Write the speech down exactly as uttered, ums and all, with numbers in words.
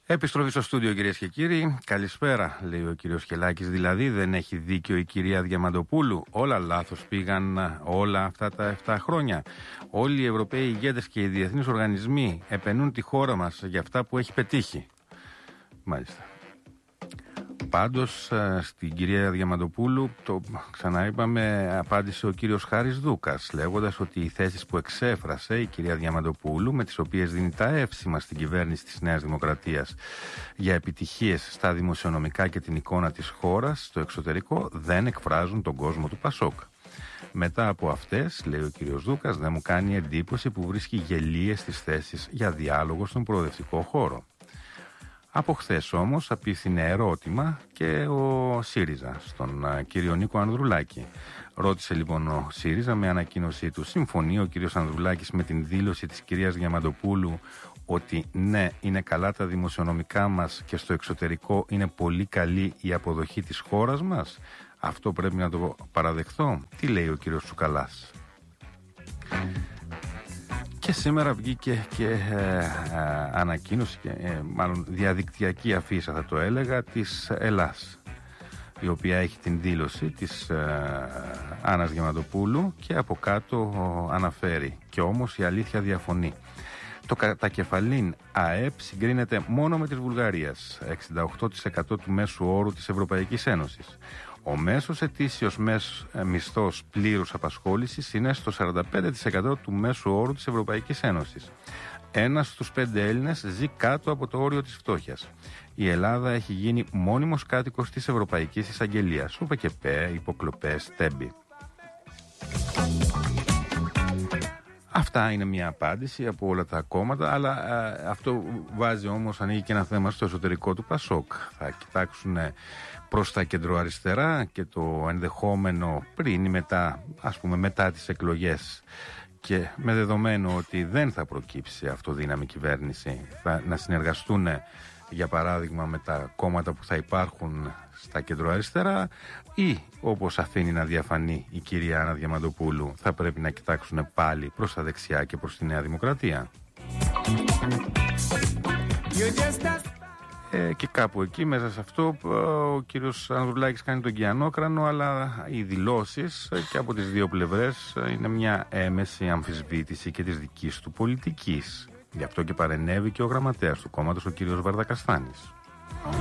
Επιστροφή στο στούντιο, κυρίες και κύριοι. Καλησπέρα, λέει ο κύριος Χελάκης. Δηλαδή, δεν έχει δίκιο η κυρία Διαμαντοπούλου. Όλα λάθος πήγαν όλα αυτά τα επτά χρόνια. Όλοι οι Ευρωπαίοι ηγέτες και οι διεθνείς οργανισμοί επενούν τη χώρα μας για αυτά που έχει πετύχει. Μάλιστα. Πάντως στην κυρία Διαμαντοπούλου, το ξαναείπαμε, απάντησε ο κύριος Χάρης Δούκας, λέγοντας ότι οι θέσεις που εξέφρασε η κυρία Διαμαντοπούλου, με τις οποίες δίνει τα εύσημα στην κυβέρνηση της Νέας Δημοκρατίας για επιτυχίες στα δημοσιονομικά και την εικόνα της χώρας στο εξωτερικό, δεν εκφράζουν τον κόσμο του Πασόκ. Μετά από αυτές, λέει ο κύριος Δούκας, δεν μου κάνει εντύπωση που βρίσκει γελίες στις θέσεις για διάλογο στον προοδευτικό χώρο. Από χθες όμως απίθυνε ερώτημα και ο ΣΥΡΙΖΑ στον uh, κύριο Νίκο Ανδρουλάκη. Ρώτησε λοιπόν ο ΣΥΡΙΖΑ με ανακοίνωσή του: συμφωνεί ο κύριος Ανδρουλάκης με την δήλωση της κυρίας Διαμαντοπούλου ότι ναι, είναι καλά τα δημοσιονομικά μας και στο εξωτερικό είναι πολύ καλή η αποδοχή της χώρας μας? Αυτό πρέπει να το παραδεχθώ. Τι λέει ο κύριος Τσουκαλάς? Και σήμερα βγήκε και ε, ε, ανακοίνωση, και, ε, μάλλον διαδικτυακή αφίσα θα το έλεγα, της Ελλάς, η οποία έχει την δήλωση της ε, Άννας Διαμαντοπούλου και από κάτω ε, αναφέρει: και όμως η αλήθεια διαφωνεί. Το κατακεφαλήν ΑΕΠ συγκρίνεται μόνο με της Βουλγαρίας, εξήντα οκτώ τοις εκατό του μέσου όρου της Ευρωπαϊκής Ένωσης. Ο μέσος ετήσιος μέσος μισθός πλήρους απασχόλησης είναι στο σαράντα πέντε τοις εκατό του μέσου όρου της Ευρωπαϊκής Ένωσης. Ένας στους πέντε Έλληνες ζει κάτω από το όριο της φτώχειας. Η Ελλάδα έχει γίνει μόνιμος κάτοικος της Ευρωπαϊκής Εισαγγελίας. ΟΠΕΚΕΠΕ, υποκλοπές, τέμπη. Αυτά είναι μια απάντηση από όλα τα κόμματα, αλλά α, αυτό βάζει όμως, ανοίγει και ένα θέμα στο εσωτερικό του Πασόκ. Θα κοιτάξουν προς τα κεντροαριστερά και το ενδεχόμενο πριν ή μετά, ας πούμε μετά τις εκλογές, και με δεδομένο ότι δεν θα προκύψει αυτοδύναμη κυβέρνηση, θα, να συνεργαστούν για παράδειγμα με τα κόμματα που θα υπάρχουν στα κεντροαριστερά, ή όπως αφήνει να διαφανεί η κυρία Άννα Διαμαντοπούλου, θα πρέπει να κοιτάξουν πάλι προς τα δεξιά και προς τη Νέα Δημοκρατία. Ε, και κάπου εκεί μέσα σε αυτό ο κύριος Ανδρουλάκης κάνει τον κιανόκρανο, αλλά οι δηλώσεις και από τις δύο πλευρές είναι μια έμεση αμφισβήτηση και της δικής του πολιτικής. Γι' αυτό και παρενέβη και ο γραμματέας του κόμματος, ο κύριος Βαρδακαστάνης.